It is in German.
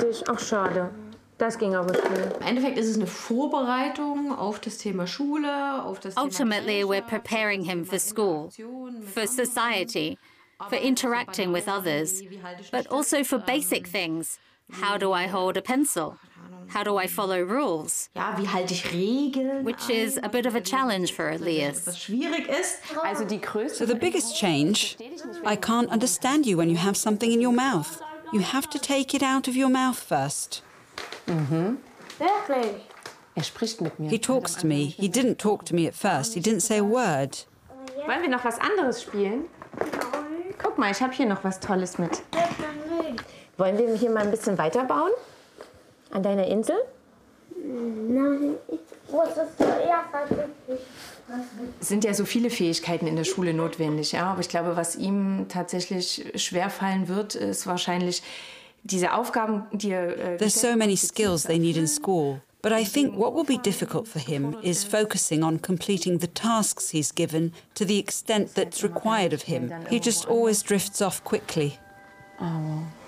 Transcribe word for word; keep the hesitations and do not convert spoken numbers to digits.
wirklich? Ach, schade. Das ging aber schnell. Im Endeffekt ist es eine Vorbereitung auf das Thema Schule, auf das Thema Ultimately, we're preparing him for school, for society, for interacting with others, but also for basic things. How do I hold a pencil? How do I follow rules? Ja, wie halte ich Regeln? Which is a bit of a challenge for Elias. Was schwierig ist. Also die größte. So the biggest change, I can't understand you when you have something in your mouth. You have to take it out of your mouth first. Mhm. Wirklich? Er spricht mit mir. He talks to me. He didn't talk to me at first. He didn't say a word. Wollen wir noch was anderes spielen? Guck mal, ich habe hier noch was Tolles mit. Wollen wir hier mal ein bisschen weiterbauen? An deiner Insel? Nein, ich muss es zuerst richtig. Es sind ja so viele Fähigkeiten in der Schule notwendig, ja. Aber ich glaube, was ihm tatsächlich schwerfallen wird, ist wahrscheinlich diese Aufgaben, die er... There's so many skills they need in school. But I think what will be difficult for him is focusing on completing the tasks he's given to the extent that's required of him. He just always drifts off quickly. Oh.